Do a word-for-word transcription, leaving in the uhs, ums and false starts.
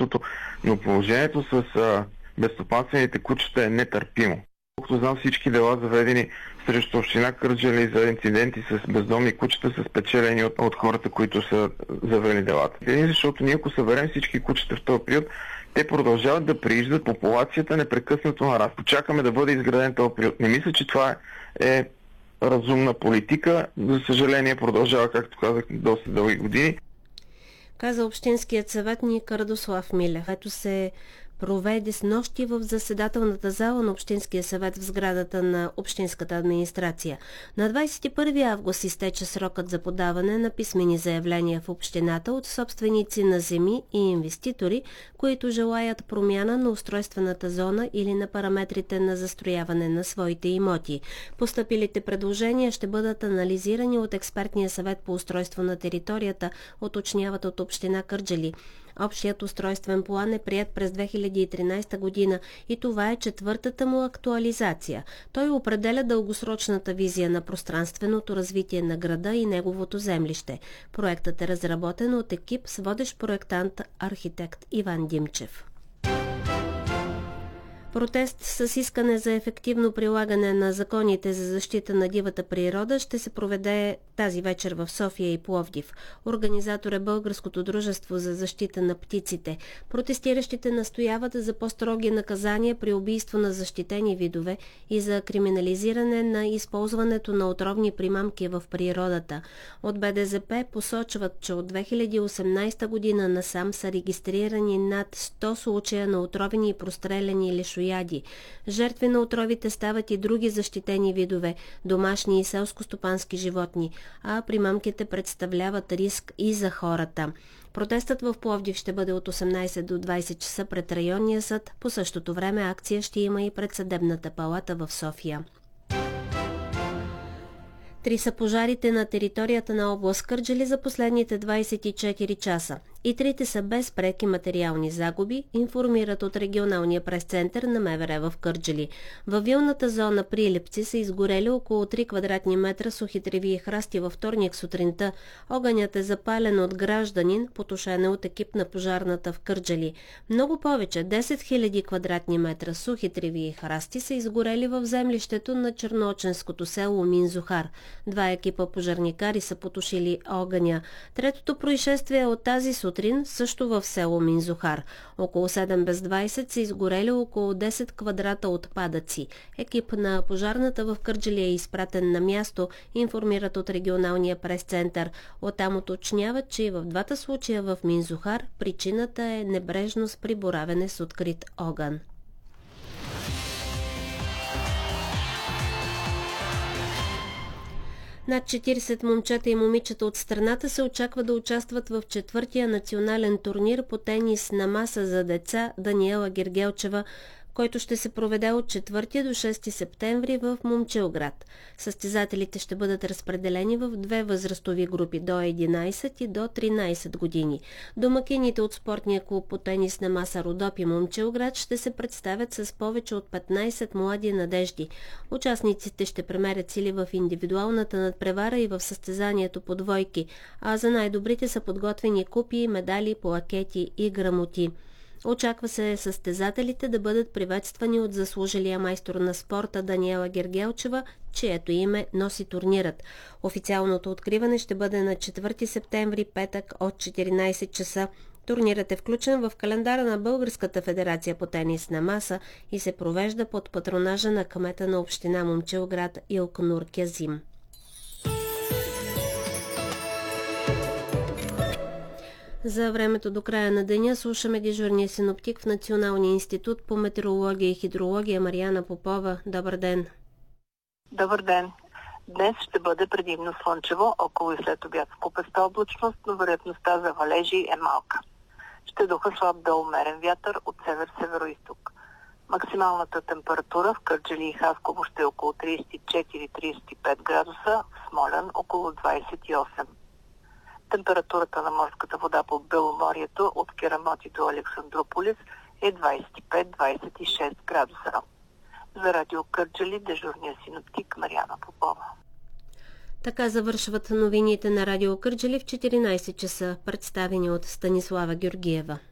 стопанството, но положението с а, безстопанствените кучета е нетърпимо. Колкото знам, всички дела заведени срещу община Кърджали за инциденти с бездомни кучета са спечелени от, от хората, които са завели делата. Един, защото ние ако съберем всички кучета в този период, те продължават да прииждат, популацията непрекъснато нараства. Чакаме да бъде изграден този период. Не мисля, че това е, е разумна политика. За съжаление продължава, както казах, доста дълги години. Каза Общинският съветник Радослав Милев, който се проведе с нощи в заседателната зала на Общинския съвет в сградата на Общинската администрация. На двадесет и първи август изтече срокът за подаване на писмени заявления в общината от собственици на земи и инвеститори, които желаят промяна на устройствената зона или на параметрите на застрояване на своите имоти. Постъпилите предложения ще бъдат анализирани от експертния съвет по устройство на територията, уточняват от община Кърджали. Общият устройствен план е прият през две хиляди и тринадесета година и това е четвъртата му актуализация. Той определя дългосрочната визия на пространственото развитие на града и неговото землище. Проектът е разработен от екип с водещ проектант архитект Иван Димчев. Протест с искане за ефективно прилагане на законите за защита на дивата природа ще се проведе тази вечер в София и Пловдив. Организатор е Българското дружество за защита на птиците. Протестиращите настояват за по-строги наказания при убийство на защитени видове и за криминализиране на използването на отровни примамки в природата. От Б Д З П посочват, че от две хиляди и осемнадесета година насам са регистрирани над сто случая на отровени и простреляни лешояди. Жертви на отровите стават и други защитени видове, домашни и селско-стопански животни, а примамките представляват риск и за хората. Протестът в Пловдив ще бъде от осемнадесет до двадесет часа пред районния съд. По същото време акция ще има и пред Съдебната палата в София. Три са пожарите на територията на област Кърджали за последните двадесет и четири часа. И трите са без преки материални загуби, информират от регионалния прес-център на М В Р в Кърджали. Във вилната зона Прилепци са изгорели около три квадратни метра сухи треви и храсти във вторник сутринта. Огънят е запален от гражданин, потушен от екип на пожарната в Кърджали. Много повече, десет хиляди квадратни метра сухи треви и храсти са изгорели в землището на чернооченското село Минзухар. Два екипа пожарникари са потушили огъня. Третото происшествие е от тази сутрин, също в село Минзухар. Около седем без двадесет са изгорели около десет квадрата отпадъци. Екип на пожарната в Кърджали е изпратен на място, информират от регионалния прес-център. Оттам уточняват, че и в двата случая в Минзухар причината е небрежност при боравене с открит огън. Над четиридесет момчета и момичета от страната се очаква да участват в четвъртия национален турнир по тенис на маса за деца Даниела Гергелчева, който ще се проведе от четвърти до шести септември в Момчилград. Състезателите ще бъдат разпределени в две възрастови групи до единадесет и до тринадесет години. Домакините от спортния клуб по тенис на маса Родопи Момчилград ще се представят с повече от петнадесет млади надежди. Участниците ще премерят сили в индивидуалната надпревара и в състезанието по двойки, а за най-добрите са подготвени купи, медали, плакети и грамоти. Очаква се състезателите да бъдат приветствани от заслужилия майстор на спорта Даниела Гергелчева, чието име носи турнирът. Официалното откриване ще бъде на четвърти септември, петък от четиринадесет часа. Турнирът е включен в календара на Българската федерация по тенис на маса и се провежда под патронажа на кмета на община Момчилград Илкнур Кязим. За времето до края на деня слушаме дежурния синоптик в Националния институт по метеорология и хидрология Мариана Попова. Добър ден! Добър ден! Днес ще бъде предимно слънчево, около и след обяд с купеста облачност, но вероятността за валежи е малка. Ще духа слаб до умерен вятър от север-североизток. Максималната температура в Кърджали и Хасково ще е около тридесет и четири до тридесет и пет градуса, в Смолян около двадесет и осем. Температурата на морската вода по Беломорието от Керамоти до Александрополис е двадесет и пет до двадесет и шест градуса. За радио Кърджали дежурния синоптик Мариана Попова. Така завършват новините на радио Кърджали в четиринадесет часа, представени от Станислава Георгиева.